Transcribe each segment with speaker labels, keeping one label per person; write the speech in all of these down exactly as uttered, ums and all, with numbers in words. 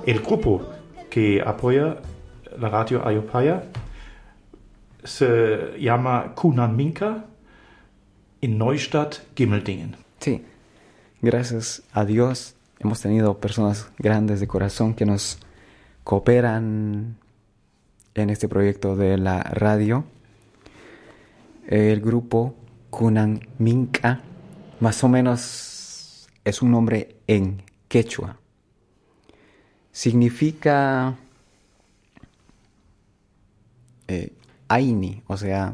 Speaker 1: El grupo que apoya la radio Ayopaya se llama Kunan Minka en Neustadt, Gimmeldingen.
Speaker 2: Sí, gracias a Dios hemos tenido personas grandes de corazón que nos cooperan en este proyecto de la radio. El grupo Kunan Minka más o menos es un nombre en quechua. Significa eh, Aini, o sea,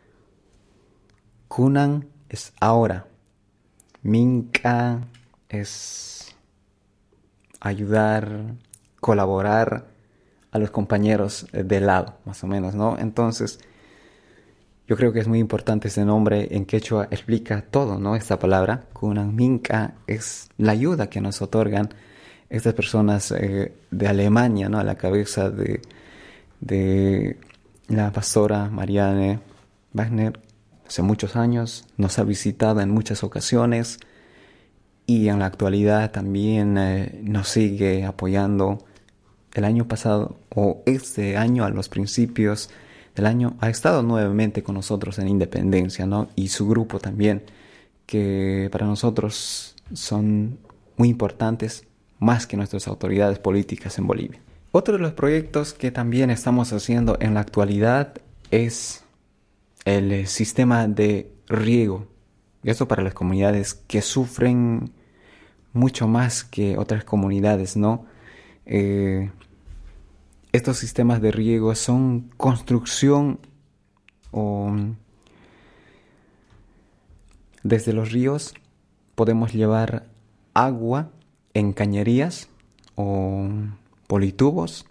Speaker 2: Kunan es ahora, Minka es ayudar, colaborar a los compañeros de lado, más o menos, ¿no? Entonces, yo creo que es muy importante ese nombre en quechua, explica todo, ¿no? Esta palabra, Kunan Minka, es la ayuda que nos otorgan estas personas eh, de Alemania, ¿no? A la cabeza de, de la pastora Marianne Wagner, hace muchos años, nos ha visitado en muchas ocasiones y en la actualidad también eh, nos sigue apoyando. El año pasado, o este año, a los principios del año, ha estado nuevamente con nosotros en Independencia, ¿no? Y su grupo también, que para nosotros son muy importantes, más que nuestras autoridades políticas en Bolivia. Otro de los proyectos que también estamos haciendo en la actualidad es el eh, sistema de riego. Y esto para las comunidades que sufren mucho más que otras comunidades, ¿no? Eh, estos sistemas de riego son construcción o desde los ríos podemos llevar agua en cañerías o politubos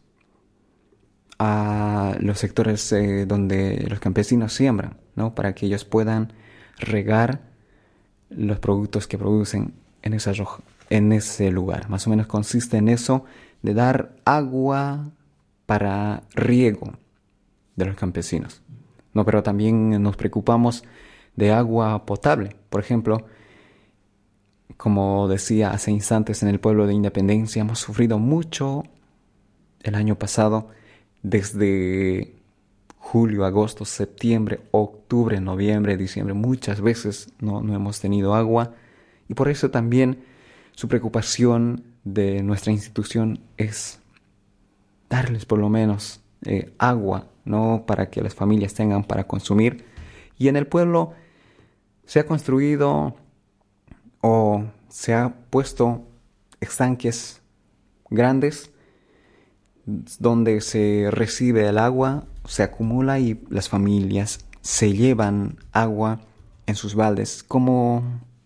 Speaker 2: a los sectores eh, donde los campesinos siembran, ¿no? Para que ellos puedan regar los productos que producen en, esa roja, en ese lugar. Más o menos consiste en eso, de dar agua para riego de los campesinos, ¿no? Pero también nos preocupamos de agua potable. Por ejemplo, como decía hace instantes, en el pueblo de Independencia hemos sufrido mucho el año pasado, desde julio, agosto, septiembre, octubre, noviembre, diciembre. Muchas veces no, no hemos tenido agua y por eso también su preocupación de nuestra institución es darles por lo menos eh, agua, ¿no? Para que las familias tengan para consumir. Y en el pueblo se ha construido o se ha puesto estanques grandes donde se recibe el agua, se acumula y las familias se llevan agua en sus baldes, como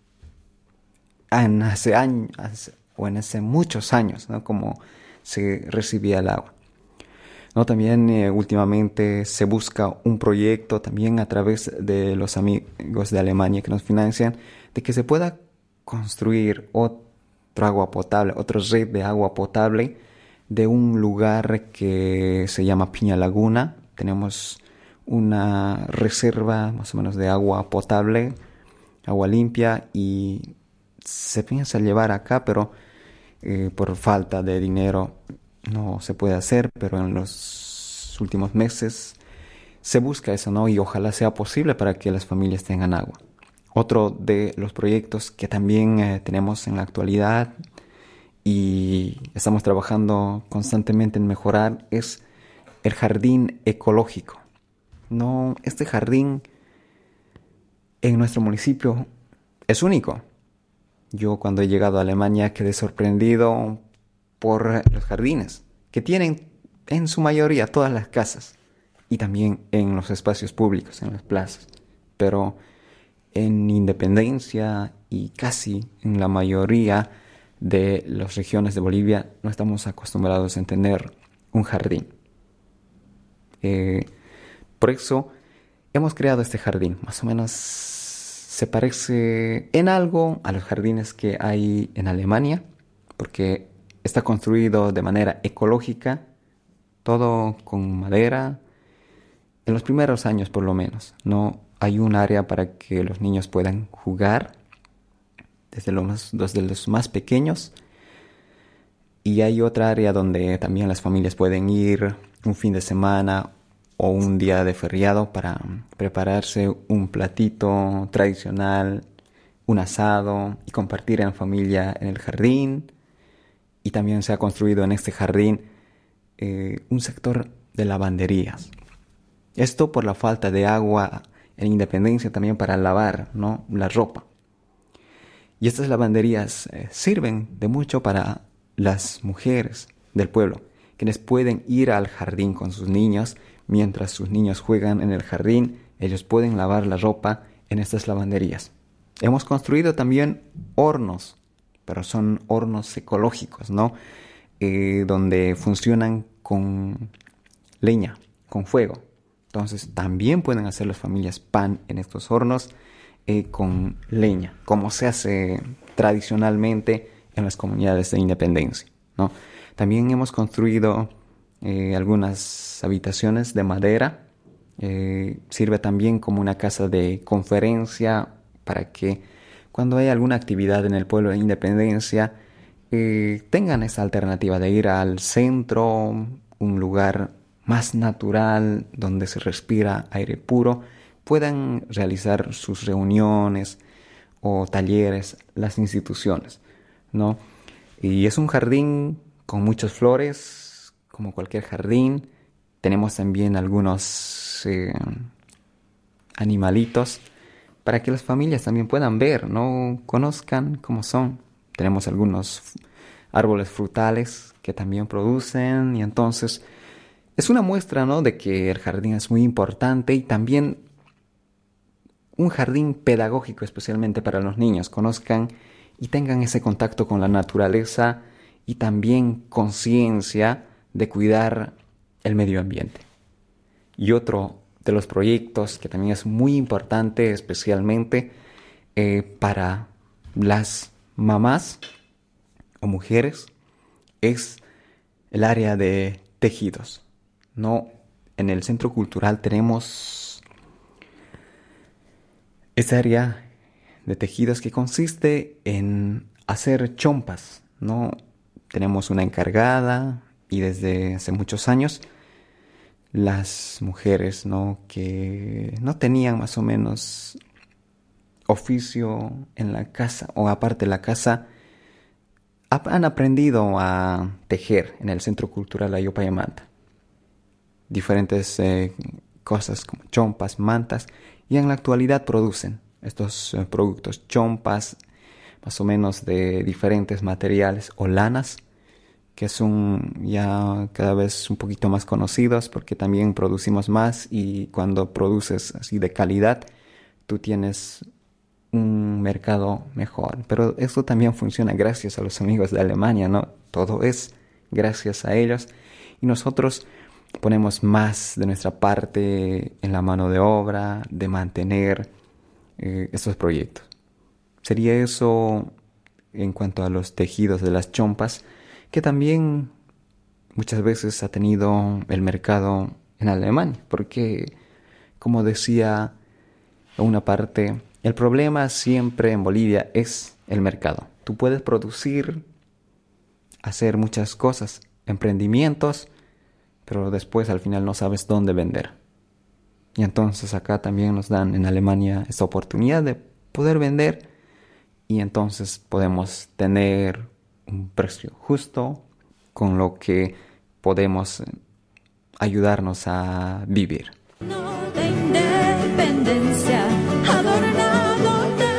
Speaker 2: en hace años o en hace muchos años, ¿no? Como se recibía el agua. ¿No? También eh, últimamente se busca un proyecto también a través de los amigos de Alemania que nos financian, de que se pueda construir otro agua potable, otra red de agua potable de un lugar que se llama Piña Laguna. Tenemos una reserva más o menos de agua potable, agua limpia, y se piensa llevar acá, pero eh, por falta de dinero no se puede hacer, pero en los últimos meses se busca eso, ¿no? Y ojalá sea posible para que las familias tengan agua. Otro de los proyectos que también eh, tenemos en la actualidad y estamos trabajando constantemente en mejorar es el jardín ecológico. No, este jardín en nuestro municipio es único. Yo cuando he llegado a Alemania quedé sorprendido por los jardines que tienen en su mayoría todas las casas y también en los espacios públicos, en las plazas. Pero en Independencia y casi en la mayoría de las regiones de Bolivia no estamos acostumbrados a tener un jardín. Eh, por eso hemos creado este jardín. Más o menos se parece en algo a los jardines que hay en Alemania, porque está construido de manera ecológica, todo con madera. En los primeros años por lo menos, no hay un área para que los niños puedan jugar, desde los más, desde los más pequeños. Y hay otra área donde también las familias pueden ir un fin de semana o un día de feriado para prepararse un platito tradicional, un asado y compartir en familia en el jardín. Y también se ha construido en este jardín eh, un sector de lavanderías. Esto por la falta de agua en Independencia también para lavar, ¿no?, la ropa. Y estas lavanderías eh, sirven de mucho para las mujeres del pueblo, quienes pueden ir al jardín con sus niños. Mientras sus niños juegan en el jardín, ellos pueden lavar la ropa en estas lavanderías. Hemos construido también hornos, pero son hornos ecológicos, ¿no? Eh, donde funcionan con leña, con fuego. Entonces también pueden hacer las familias pan en estos hornos eh, con leña, como se hace tradicionalmente en las comunidades de Independencia, ¿no? También hemos construido eh, algunas habitaciones de madera. Eh, sirve también como una casa de conferencia para que cuando hay alguna actividad en el pueblo de Independencia eh, tengan esa alternativa de ir al centro, un lugar más natural donde se respira aire puro, puedan realizar sus reuniones o talleres, las instituciones, ¿no? Y es un jardín con muchas flores, como cualquier jardín. Tenemos también algunos eh, animalitos para que las familias también puedan ver, ¿no?, conozcan cómo son. Tenemos algunos árboles frutales que también producen, y entonces es una muestra, ¿no?, de que el jardín es muy importante, y también un jardín pedagógico especialmente para los niños, conozcan y tengan ese contacto con la naturaleza y también conciencia de cuidar el medio ambiente. Y otro de los proyectos que también es muy importante, especialmente eh, para las mamás o mujeres, es el área de tejidos, ¿no? En el Centro Cultural tenemos esa área de tejidos que consiste en hacer chompas, ¿no? Tenemos una encargada, y desde hace muchos años las mujeres, ¿no?, que no tenían más o menos oficio en la casa o aparte de la casa, han aprendido a tejer en el Centro Cultural Ayopaya Manta. Diferentes eh, cosas como chompas, mantas, y en la actualidad producen estos eh, productos, chompas más o menos de diferentes materiales o lanas, que son ya cada vez un poquito más conocidos porque también producimos más, y cuando produces así de calidad, tú tienes un mercado mejor. Pero esto también funciona gracias a los amigos de Alemania, ¿no? Todo es gracias a ellos, y nosotros ponemos más de nuestra parte en la mano de obra, de mantener eh, estos proyectos. Sería eso en cuanto a los tejidos de las chompas, que también muchas veces ha tenido el mercado en Alemania, porque, como decía una parte, el problema siempre en Bolivia es el mercado. Tú puedes producir, hacer muchas cosas, emprendimientos, pero después al final no sabes dónde vender. Y entonces acá también nos dan en Alemania esta oportunidad de poder vender, y entonces podemos tener un precio justo con lo que podemos ayudarnos a vivir.
Speaker 3: De independencia, adornado de...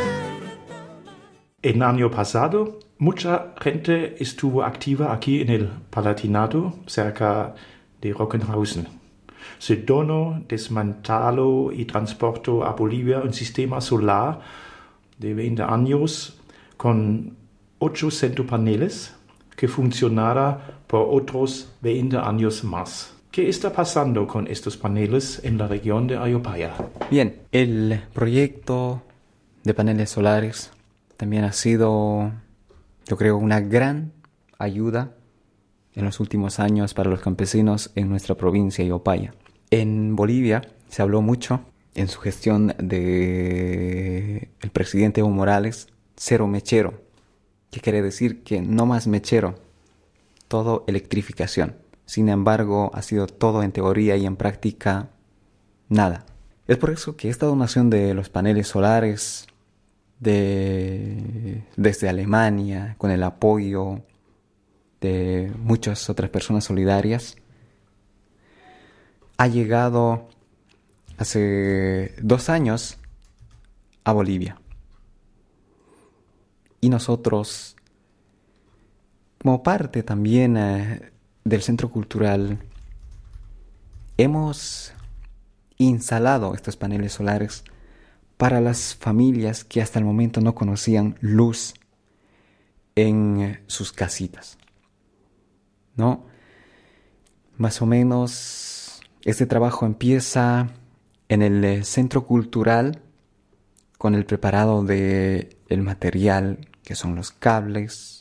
Speaker 1: El año pasado, mucha gente estuvo activa aquí en el Palatinado, cerca de Rockenhausen. Se donó, desmanteló y transportó a Bolivia un sistema solar de veinte años con ochocientos paneles que funcionará por otros veinte años más. ¿Qué está pasando con estos paneles en la región de Ayopaya?
Speaker 2: Bien, el proyecto de paneles solares también ha sido, yo creo, una gran ayuda en los últimos años para los campesinos en nuestra provincia de Ayopaya. En Bolivia se habló mucho en su gestión de el presidente Evo Morales, cero mechero. ¿Qué quiere decir? Que no más mechero. todo electrificación. Sin embargo, ha sido todo en teoría y en práctica nada. Es por eso que esta donación de los paneles solares de, desde Alemania, con el apoyo de muchas otras personas solidarias, ha llegado hace dos años a Bolivia. Y nosotros, como parte también eh, del Centro Cultural, hemos instalado estos paneles solares para las familias que hasta el momento no conocían luz en sus casitas, ¿no? Más o menos este trabajo empieza en el Centro Cultural con el preparado de el material que son los cables,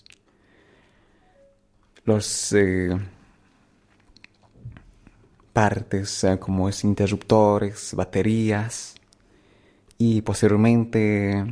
Speaker 2: los eh, partes eh, como es interruptores, baterías, y posteriormente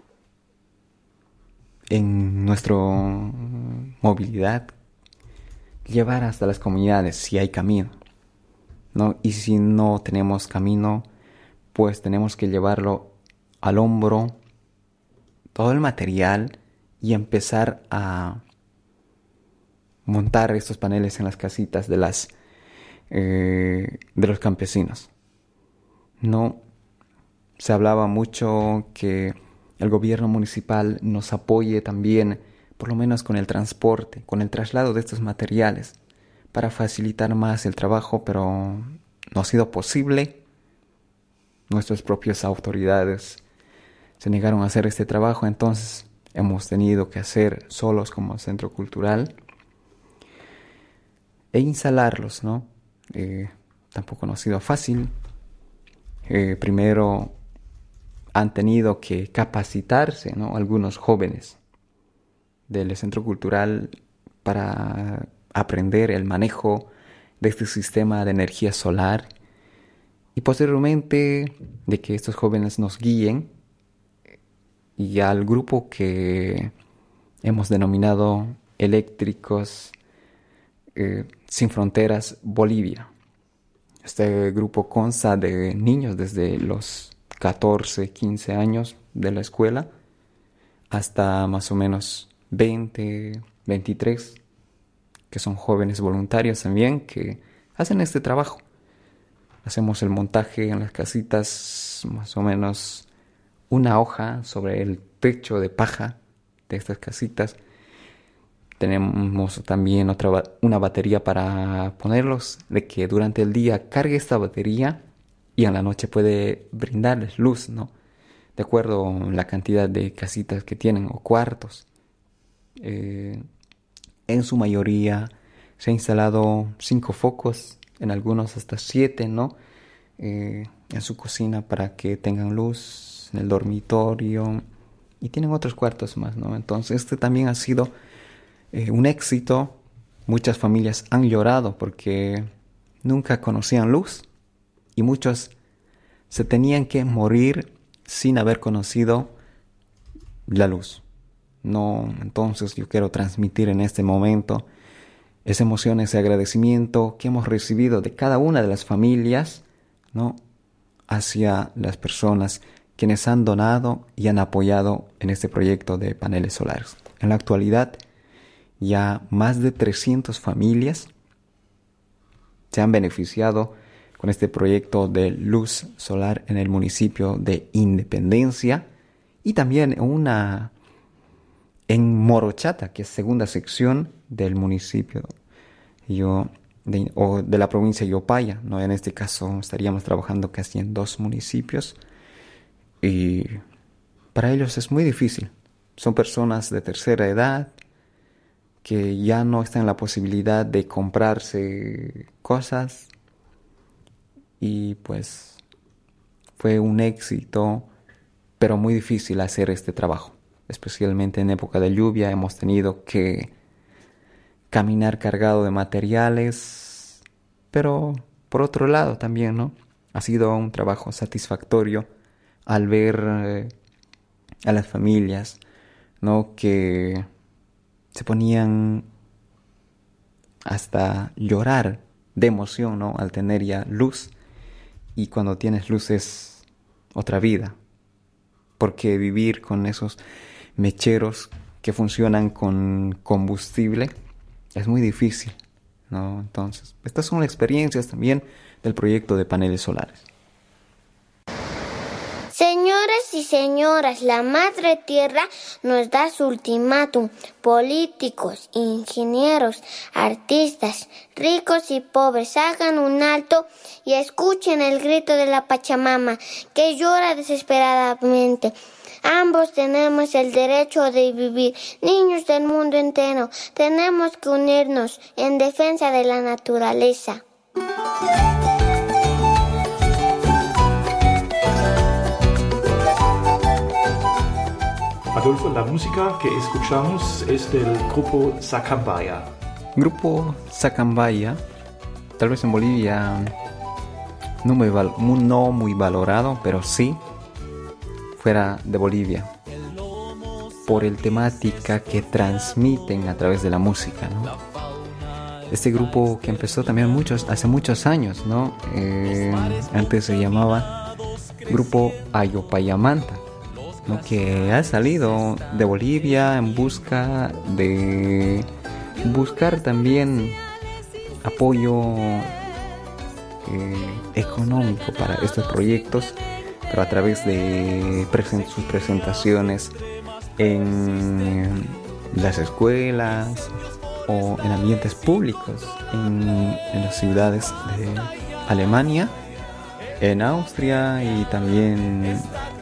Speaker 2: en nuestra movilidad llevar hasta las comunidades si hay camino, ¿no? Y si no tenemos camino, pues tenemos que llevarlo al hombro todo el material y empezar a montar estos paneles en las casitas de las eh, de los campesinos. No se hablaba mucho que el gobierno municipal nos apoye también, por lo menos con el transporte, con el traslado de estos materiales, para facilitar más el trabajo, pero no ha sido posible. Nuestras propias autoridades se negaron a hacer este trabajo, entonces hemos tenido que hacer solos como centro cultural e instalarlos, ¿no? Eh, tampoco no ha sido fácil. Eh, primero han tenido que capacitarse, ¿no? Algunos jóvenes del centro cultural para aprender el manejo de este sistema de energía solar y posteriormente de que estos jóvenes nos guíen y al grupo que hemos denominado Eléctricos eh, Sin Fronteras Bolivia. Este grupo consta de niños desde los catorce, quince años de la escuela hasta más o menos veinte, veintitrés, que son jóvenes voluntarios también que hacen este trabajo. Hacemos el montaje en las casitas, más o menos una hoja sobre el techo de paja de estas casitas. Tenemos también otra ba- una batería para ponerlos, de que durante el día cargue esta batería y en la noche puede brindarles luz, ¿no? De acuerdo a la cantidad de casitas que tienen o cuartos. Eh, en su mayoría se han instalado cinco focos, en algunos hasta siete, ¿no? Eh, en su cocina para que tengan luz, en el dormitorio y tienen otros cuartos más, ¿no? Entonces este también ha sido eh, un éxito. Muchas familias han llorado porque nunca conocían luz y muchos se tenían que morir sin haber conocido la luz. No, entonces yo quiero transmitir en este momento esa emoción, ese agradecimiento que hemos recibido de cada una de las familias, ¿no? Hacia las personas quienes han donado y han apoyado en este proyecto de paneles solares. En la actualidad, ya más de trescientas familias se han beneficiado con este proyecto de luz solar en el municipio de Independencia y también una en Morochata, que es segunda sección del municipio yo, de, o de la provincia de Yopaya, ¿no? En este caso estaríamos trabajando casi en dos municipios y para ellos es muy difícil. Son personas de tercera edad que ya no están en la posibilidad de comprarse cosas y pues fue un éxito, pero muy difícil hacer este trabajo. Especialmente en época de lluvia hemos tenido que caminar cargado de materiales, pero por otro lado también, ¿no? Ha sido un trabajo satisfactorio al ver eh, a las familias, ¿no? Que se ponían hasta llorar de emoción, ¿no? Al tener ya luz. Y cuando tienes luz es otra vida. Porque vivir con esos mecheros que funcionan con combustible es muy difícil, ¿no? Entonces, estas son experiencias también del proyecto de paneles solares.
Speaker 4: Señores y señoras, la Madre Tierra nos da su ultimátum. Políticos, ingenieros, artistas, ricos y pobres, hagan un alto y escuchen el grito de la Pachamama, que llora desesperadamente. Ambos tenemos el derecho de vivir. Niños del mundo entero, tenemos que unirnos en defensa de la naturaleza.
Speaker 1: Adolfo, la música que escuchamos es del grupo Sacambaya.
Speaker 2: Grupo Sacambaya, tal vez en Bolivia no muy, val- no muy valorado, pero sí fuera de Bolivia, por el temática que transmiten a través de la música, ¿no? Este grupo que empezó también muchos, hace muchos años, ¿no? Eh, antes se llamaba Grupo Ayopayamanta, ¿no? Que ha salido de Bolivia en busca de buscar también apoyo eh, económico para estos proyectos, pero a través de present- sus presentaciones en las escuelas o en ambientes públicos en, en las ciudades de Alemania, en Austria y también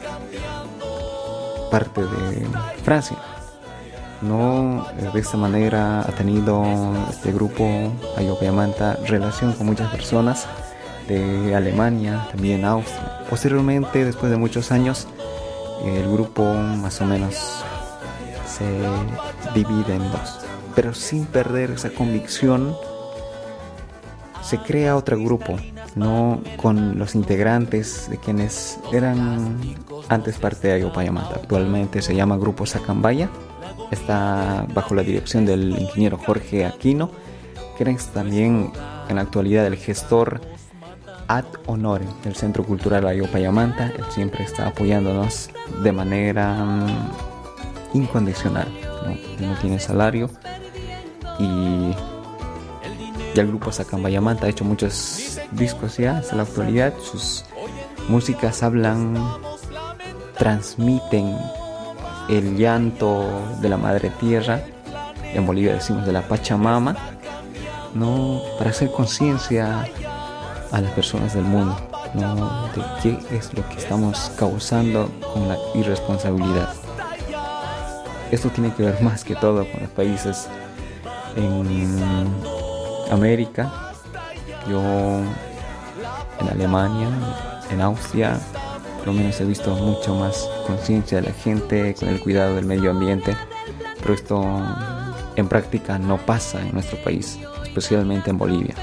Speaker 2: parte de Francia, ¿no? De esta manera ha tenido este grupo Ayopayamanta relación con muchas personas de Alemania, también Austria. Posteriormente, después de muchos años, el grupo más o menos se divide en dos, pero sin perder esa convicción se crea otro grupo, no con los integrantes de quienes eran antes parte de Ayopayamanta. Actualmente se llama Grupo Sacambaya, está bajo la dirección del ingeniero Jorge Aquino, que es también en la actualidad el gestor ad honorem del Centro Cultural Ayopayamanta. Él siempre está apoyándonos de manera um, incondicional, ¿no? Él no tiene salario y ya el grupo Sacambaya-Manta ha hecho muchos discos ya hasta la actualidad. Sus músicas hablan, transmiten el llanto de la madre tierra. En Bolivia decimos de la Pachamama, ¿no? Para hacer conciencia a las personas del mundo, ¿no? De qué es lo que estamos causando con la irresponsabilidad. Esto tiene que ver más que todo con los países en América. Yo en Alemania, en Austria, por lo menos he visto mucho más conciencia de la gente con el cuidado del medio ambiente, pero esto en práctica no pasa en nuestro país, especialmente en Bolivia,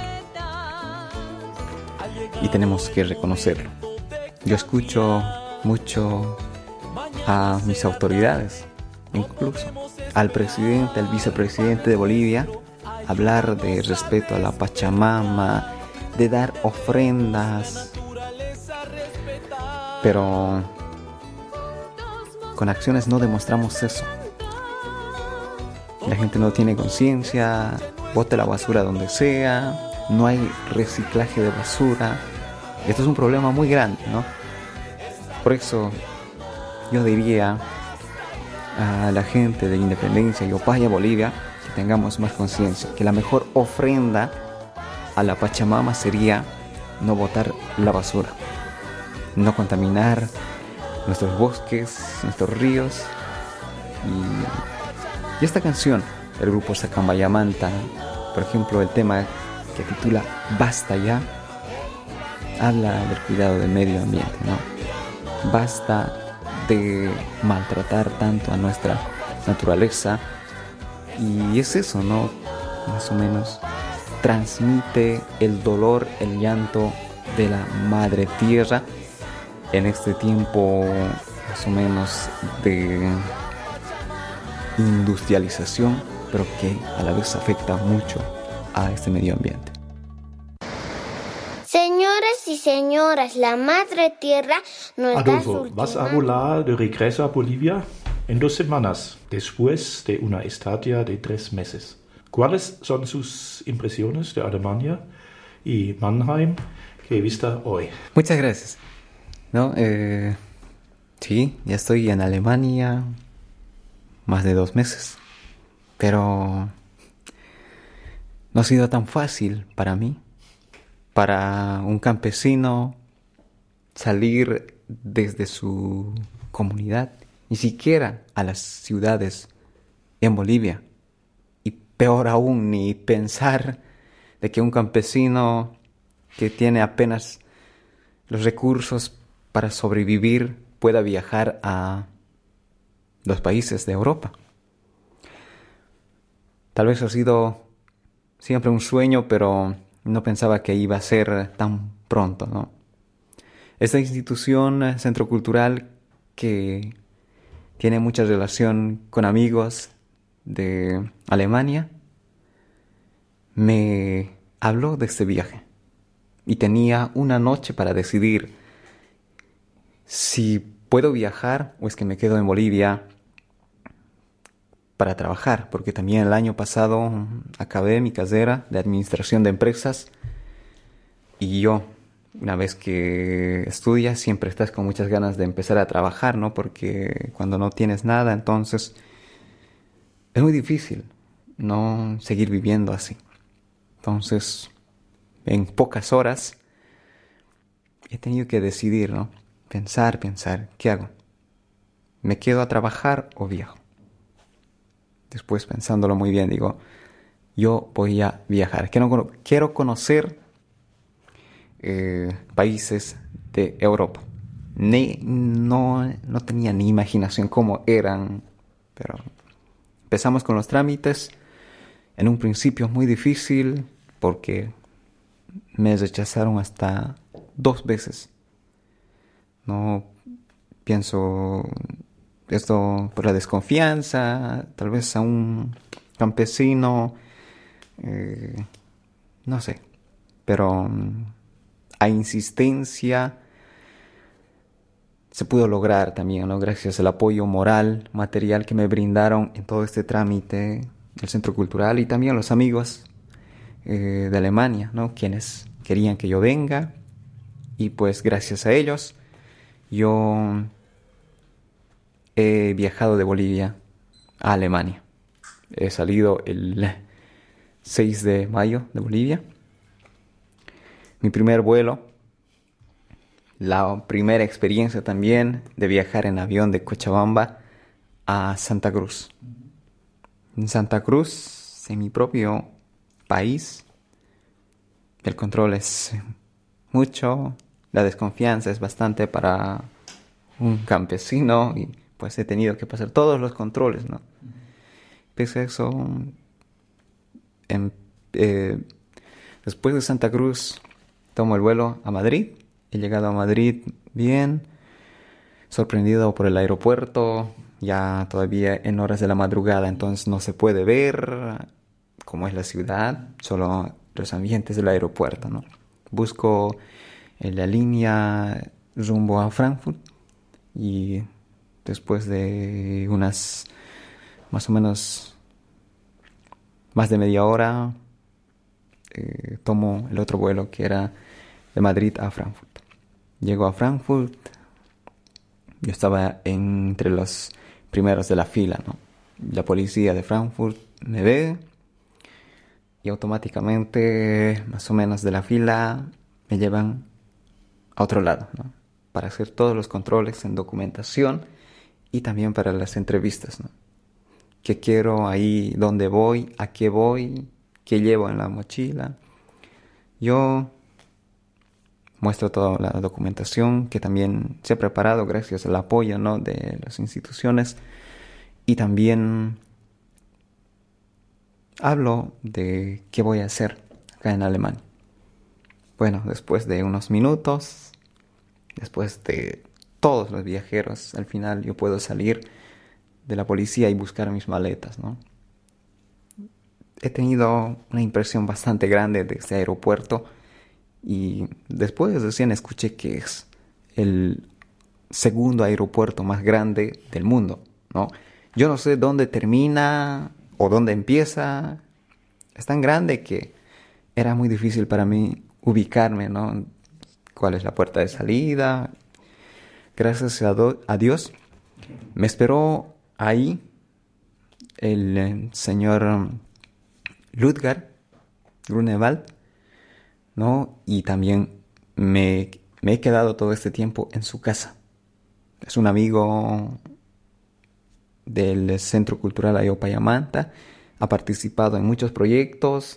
Speaker 2: y tenemos que reconocerlo. Yo escucho mucho a mis autoridades, incluso al presidente, al vicepresidente de Bolivia, hablar de respeto a la Pachamama, de dar ofrendas, pero con acciones no demostramos eso. La gente no tiene conciencia, bota la basura donde sea, no hay reciclaje de basura. Esto es un problema muy grande, ¿no? Por eso yo diría a la gente de Independencia y Opaya, Bolivia, que tengamos más conciencia, que la mejor ofrenda a la Pachamama sería no botar la basura, no contaminar nuestros bosques, nuestros ríos. Y, y esta canción del grupo Sacambaya-Manta, por ejemplo, el tema que titula Basta Ya, habla del cuidado del medio ambiente, ¿no? Basta de maltratar tanto a nuestra naturaleza. Y es eso, ¿no? Más o menos transmite el dolor, el llanto de la madre tierra en este tiempo más o menos de industrialización, pero que a la vez afecta mucho a este medio ambiente.
Speaker 4: Señores y señoras, la Madre Tierra nos da su
Speaker 1: Adolfo, ¿vas a volar de regreso a Bolivia? En dos semanas, después de una estadia de tres meses. ¿Cuáles son sus impresiones de Alemania y Mannheim que he visto hoy?
Speaker 2: Muchas gracias. No, eh, sí, ya estoy en Alemania más de dos meses, pero no ha sido tan fácil para mí, para un campesino, salir desde su comunidad, ni siquiera a las ciudades en Bolivia, y peor aún, ni pensar de que un campesino que tiene apenas los recursos para sobrevivir pueda viajar a los países de Europa. Tal vez ha sido siempre un sueño, pero no pensaba que iba a ser tan pronto, ¿no? Esta institución, Centro Cultural, que tiene mucha relación con amigos de Alemania, me habló de este viaje y tenía una noche para decidir si puedo viajar o es que me quedo en Bolivia para trabajar, porque también el año pasado acabé mi carrera de administración de empresas y yo, una vez que estudias, siempre estás con muchas ganas de empezar a trabajar, ¿no? Porque cuando no tienes nada, entonces es muy difícil no seguir viviendo así. Entonces, en pocas horas he tenido que decidir, ¿no? Pensar, pensar, ¿qué hago? ¿Me quedo a trabajar o viajo? Después, pensándolo muy bien, digo, yo voy a viajar. Quiero, quiero conocer eh, países de Europa. Ni, no, no tenía ni imaginación cómo eran, pero empezamos con los trámites. En un principio muy difícil porque me rechazaron hasta dos veces. No pienso esto por la desconfianza, tal vez a un campesino, eh, no sé, pero a insistencia se pudo lograr también, ¿no? Gracias al apoyo moral, material que me brindaron en todo este trámite, el Centro Cultural y también los amigos eh, de Alemania, ¿no? Quienes querían que yo venga y pues gracias a ellos yo he viajado de Bolivia a Alemania. He salido el seis de mayo de Bolivia. Mi primer vuelo, la primera experiencia también de viajar en avión de Cochabamba a Santa Cruz. En Santa Cruz, en mi propio país, el control es mucho, la desconfianza es bastante para un campesino y pues he tenido que pasar todos los controles, ¿no? Pese a eso, en, eh, después de Santa Cruz tomo el vuelo a Madrid. He llegado a Madrid bien, sorprendido por el aeropuerto, ya todavía en horas de la madrugada, entonces no se puede ver cómo es la ciudad, solo los ambientes del aeropuerto, ¿no? Busco en la línea rumbo a Frankfurt y después de unas más o menos más de media hora eh, tomo el otro vuelo que era de Madrid a Frankfurt. Llego a Frankfurt, yo estaba entre los primeros de la fila, ¿no? La policía de Frankfurt me ve y automáticamente, más o menos de la fila, me llevan a otro lado, ¿no? Para hacer todos los controles en documentación y también para las entrevistas, ¿no? ¿Qué quiero ahí? ¿Dónde voy? ¿A qué voy? ¿Qué llevo en la mochila? Yo muestro toda la documentación que también se ha preparado gracias al apoyo, ¿no? de las instituciones y también hablo de qué voy a hacer acá en Alemania. Bueno, después de unos minutos, después de todos los viajeros, al final yo puedo salir de la policía y buscar mis maletas, ¿no? he tenido una impresión bastante grande de este aeropuerto y después recién escuché que es el segundo aeropuerto más grande del mundo, ¿no? Yo no sé dónde termina o dónde empieza. Es tan grande que era muy difícil para mí ubicarme, ¿no? ¿Cuál es la puerta de salida? Gracias a, do- a Dios me esperó ahí el eh, señor Ludgar Grunewald, ¿no? Y también me, me he quedado todo este tiempo en su casa. Es un amigo del Centro Cultural Ayopayamanta, ha participado en muchos proyectos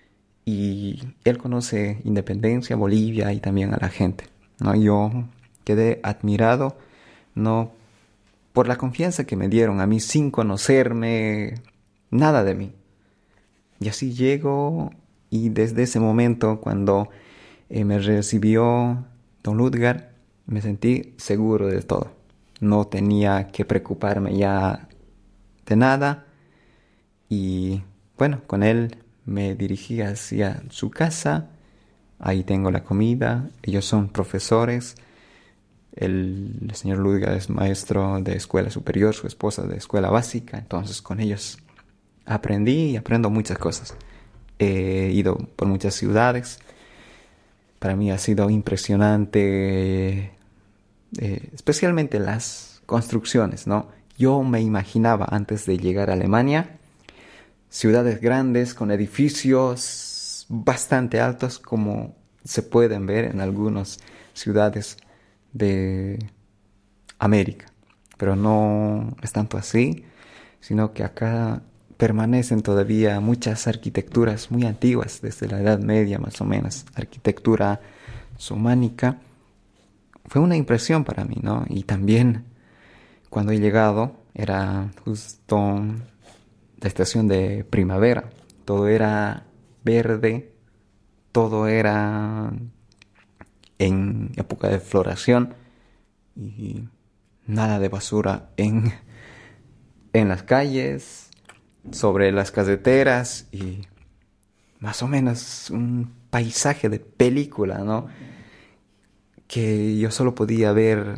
Speaker 2: y él conoce Independencia, Bolivia y también a la gente, ¿no? Yo quedé admirado, ¿no? Por la confianza que me dieron a mí sin conocerme nada de mí. Y así llego y desde ese momento cuando eh, me recibió don Ludgar, me sentí seguro de todo. No tenía que preocuparme ya de nada. Y bueno, con él me dirigí hacia su casa. Ahí tengo la comida. Ellos son profesores. El, el señor Ludgar es maestro de escuela superior, su esposa de escuela básica. Entonces con ellos aprendí y aprendo muchas cosas. He ido por muchas ciudades. Para mí ha sido impresionante, eh, especialmente las construcciones, ¿no? Yo me imaginaba antes de llegar a Alemania ciudades grandes con edificios bastante altos como se pueden ver en algunas ciudades de América. Pero no es tanto así, sino que acá permanecen todavía muchas arquitecturas muy antiguas, desde la Edad Media más o menos, arquitectura sumánica. Fue una impresión para mí, ¿no? Y también cuando he llegado era justo la estación de primavera, todo era verde, todo era en época de floración y nada de basura en, en las calles, sobre las carreteras y más o menos un paisaje de película, ¿no? Que yo solo podía ver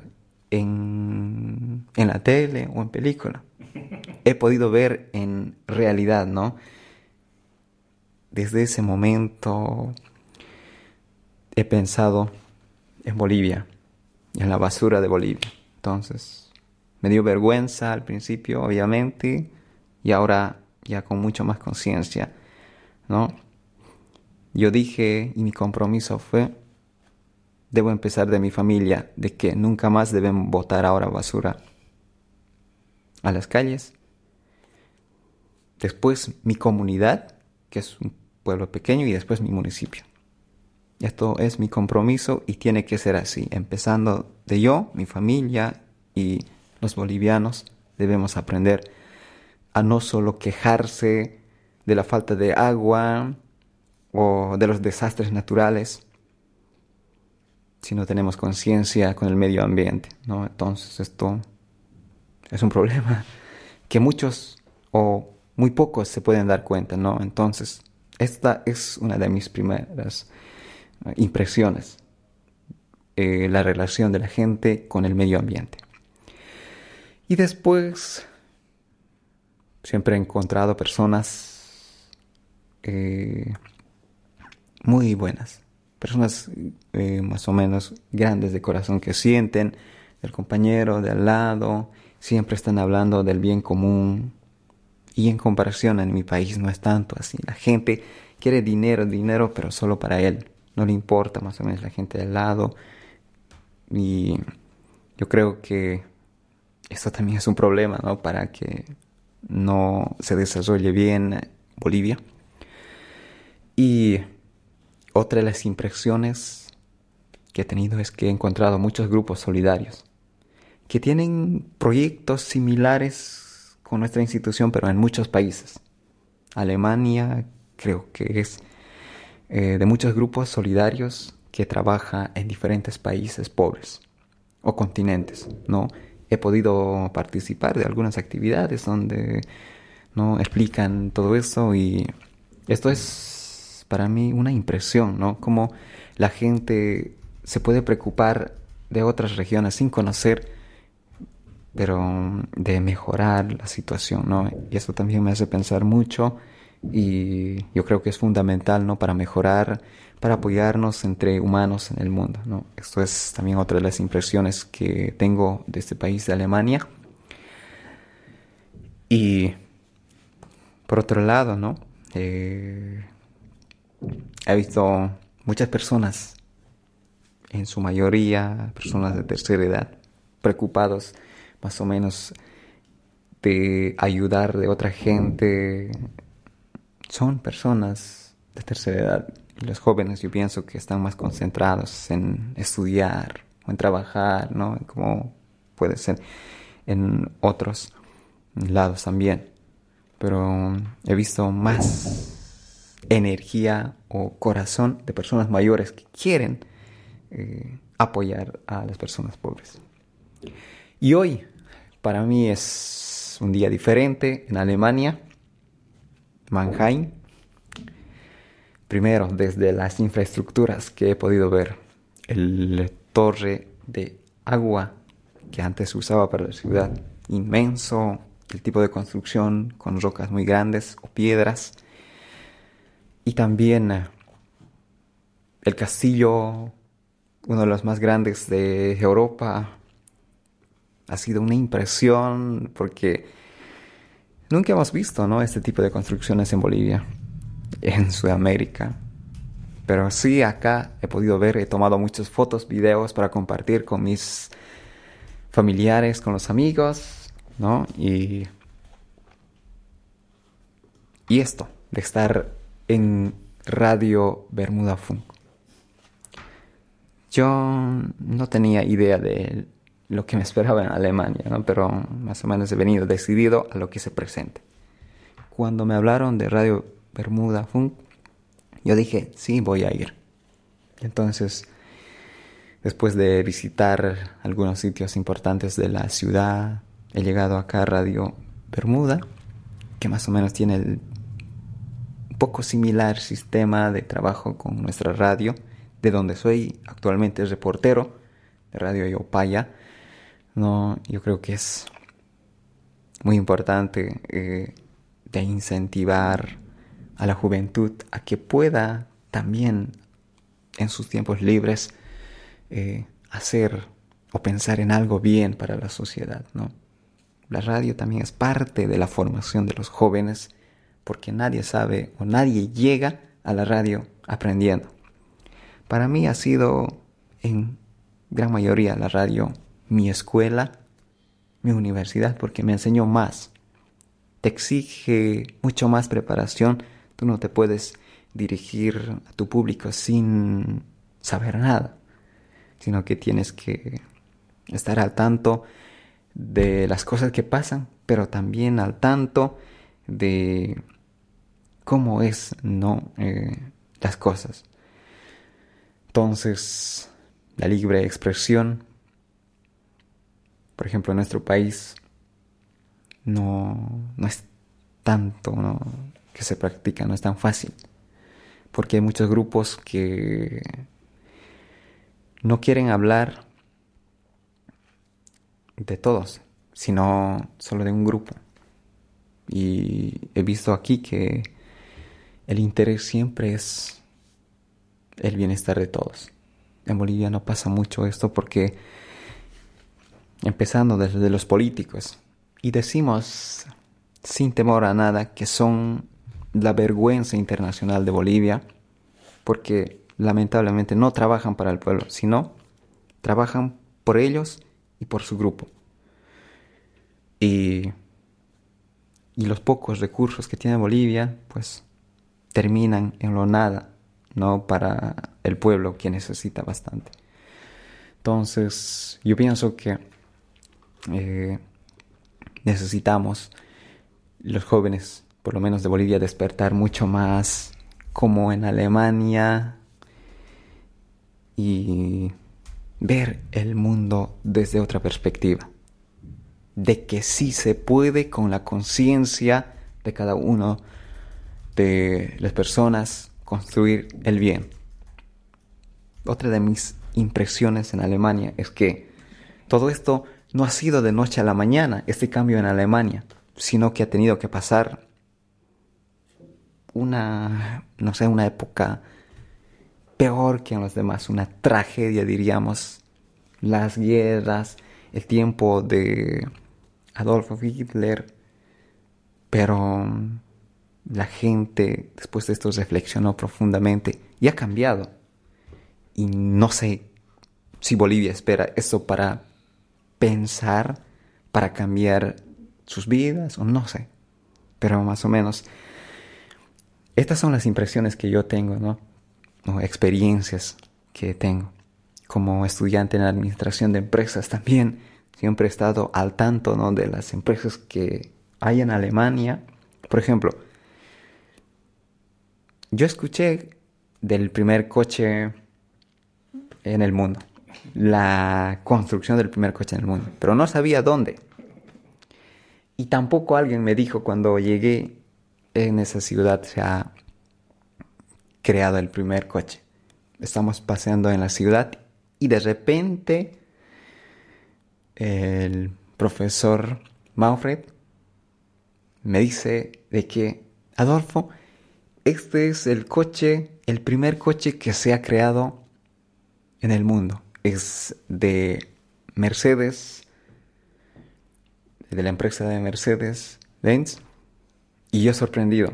Speaker 2: en, en la tele o en película. He podido ver en realidad, ¿no? Desde ese momento he pensado en Bolivia, en la basura de Bolivia. Entonces, me dio vergüenza al principio, obviamente, y ahora ya con mucho más conciencia, ¿no? Yo dije, y mi compromiso fue, debo empezar de mi familia, de que nunca más deben botar ahora basura a las calles. Después mi comunidad, que es un pueblo pequeño, y después mi municipio. Esto es mi compromiso y tiene que ser así. Empezando de yo, mi familia y los bolivianos debemos aprender a no solo quejarse de la falta de agua o de los desastres naturales, sino tenemos conciencia con el medio ambiente, ¿no? Entonces esto es un problema que muchos o muy pocos se pueden dar cuenta, ¿no? Entonces esta es una de mis primeras uh, impresiones, eh, la relación de la gente con el medio ambiente. Y después siempre he encontrado personas eh, muy buenas, personas eh, más o menos grandes de corazón que sienten el compañero de al lado, siempre están hablando del bien común. Y en comparación en mi país no es tanto así. La gente quiere dinero, dinero, pero solo para él. No le importa más o menos la gente de al lado. Y yo creo que esto también es un problema, ¿no? Para que no se desarrolle bien Bolivia. Y otra de las impresiones que he tenido es que he encontrado muchos grupos solidarios que tienen proyectos similares con nuestra institución, pero en muchos países. Alemania creo que es eh, de muchos grupos solidarios que trabaja en diferentes países pobres o continentes, ¿no? He podido participar de algunas actividades donde, ¿no?, explican todo eso y esto es para mí una impresión, ¿no? Cómo la gente se puede preocupar de otras regiones sin conocer, pero de mejorar la situación, ¿no? Y eso también me hace pensar mucho y yo creo que es fundamental, ¿no? Para mejorar, para apoyarnos entre humanos en el mundo, ¿no? Esto es también otra de las impresiones que tengo de este país, de Alemania. Y por otro lado, ¿no? Eh, he visto muchas personas, en su mayoría personas de tercera edad, preocupados más o menos de ayudar de otra gente. Son personas de tercera edad y los jóvenes, yo pienso que están más concentrados en estudiar o en trabajar, ¿no? Como puede ser en otros lados también. Pero he visto más energía o corazón de personas mayores que quieren eh, apoyar a las personas pobres. Y hoy, para mí es un día diferente en Alemania, Mannheim. Primero, desde las infraestructuras que he podido ver, el torre de agua que antes se usaba para la ciudad, inmenso, el tipo de construcción con rocas muy grandes o piedras. Y también eh, el castillo, uno de los más grandes de Europa. Ha sido una impresión porque nunca hemos visto, ¿no? este tipo de construcciones en Bolivia, en Sudamérica. Pero sí, acá he podido ver, he tomado muchas fotos, videos para compartir con mis familiares, con los amigos, ¿no? Y, y esto, de estar en Radio Bermuda Funk. Yo no tenía idea de lo que me esperaba en Alemania, ¿no? Pero más o menos he venido decidido a lo que se presente. Cuando me hablaron de Radio Bermuda Funk, yo dije, sí, voy a ir. Entonces, después de visitar algunos sitios importantes de la ciudad, he llegado acá a Radio Bermuda, que más o menos tiene el un poco similar sistema de trabajo con nuestra radio, de donde soy actualmente reportero de Radio Yopaya. No, yo creo que es muy importante eh, de incentivar a la juventud a que pueda también en sus tiempos libres eh, hacer o pensar en algo bien para la sociedad, ¿no? La radio también es parte de la formación de los jóvenes, porque nadie sabe o nadie llega a la radio aprendiendo. Para mí ha sido en gran mayoría la radio mi escuela, mi universidad, porque me enseñó más. Te exige mucho más preparación. Tú no te puedes dirigir a tu público sin saber nada, sino que tienes que estar al tanto de las cosas que pasan, pero también al tanto de cómo es, ¿no? Eh, las cosas. Entonces, la libre expresión, por ejemplo, en nuestro país no, no es tanto, ¿no? que se practica, no es tan fácil, porque hay muchos grupos que no quieren hablar de todos, sino solo de un grupo. Y he visto aquí que el interés siempre es el bienestar de todos. En Bolivia no pasa mucho esto porque, empezando desde los políticos, y decimos sin temor a nada que son la vergüenza internacional de Bolivia, porque lamentablemente no trabajan para el pueblo, sino trabajan por ellos y por su grupo. Y, y los pocos recursos que tiene Bolivia, pues terminan en lo nada, ¿no? Para el pueblo, que necesita bastante. Entonces, yo pienso que eh, necesitamos, los jóvenes, por lo menos de Bolivia, despertar mucho más, como en Alemania, y ver el mundo desde otra perspectiva, de que sí se puede con la conciencia de cada uno de las personas construir el bien. Otra de mis impresiones en Alemania es que todo esto no ha sido de noche a la mañana, este cambio en Alemania, sino que ha tenido que pasar una, no sé, una época peor que en los demás, una tragedia, diríamos, las guerras, el tiempo de Adolf Hitler, pero la gente después de esto reflexionó profundamente y ha cambiado. Y no sé si Bolivia espera esto para pensar, para cambiar sus vidas, o no sé. Pero más o menos, estas son las impresiones que yo tengo, ¿no? O experiencias que tengo. Como estudiante en administración de empresas también, siempre he estado al tanto, ¿no?, de las empresas que hay en Alemania. Por ejemplo, yo escuché del primer coche en el mundo, la construcción del primer coche en el mundo, pero no sabía dónde. Y tampoco alguien me dijo cuando llegué, en esa ciudad se ha creado el primer coche. Estamos paseando en la ciudad y de repente el profesor Manfred me dice de que, Adolfo, este es el coche, el primer coche que se ha creado en el mundo. Es de Mercedes, de la empresa de Mercedes-Benz, y yo sorprendido.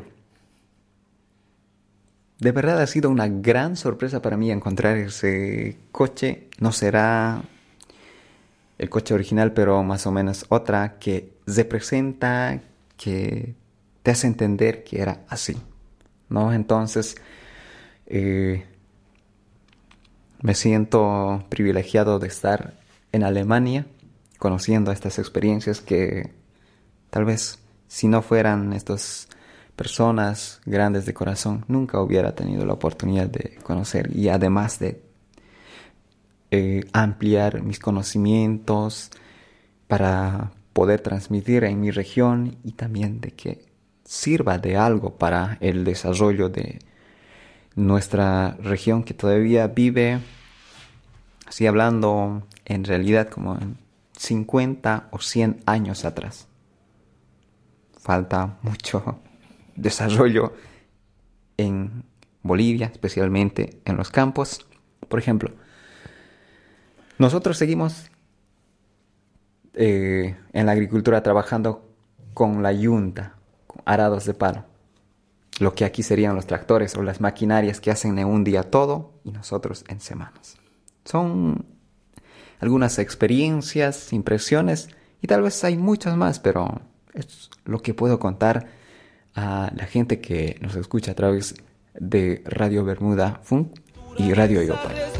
Speaker 2: De verdad ha sido una gran sorpresa para mí encontrar ese coche. No será el coche original, pero más o menos otra que representa, que te hace entender que era así, ¿no? Entonces, eh, me siento privilegiado de estar en Alemania, conociendo estas experiencias que tal vez si no fueran estas personas grandes de corazón, nunca hubiera tenido la oportunidad de conocer. Y además de eh, ampliar mis conocimientos para poder transmitir en mi región y también de que sirva de algo para el desarrollo de nuestra región, que todavía vive, así hablando, en realidad como en cincuenta o cien años atrás. Falta mucho desarrollo en Bolivia, especialmente en los campos. Por ejemplo, nosotros seguimos eh, en la agricultura trabajando con la yunta, con arados de palo. Lo que aquí serían los tractores o las maquinarias que hacen en un día todo y nosotros en semanas. Son algunas experiencias, impresiones y tal vez hay muchas más, pero es lo que puedo contar a la gente que nos escucha a través de Radio Bermuda Funk y Radio Yopal.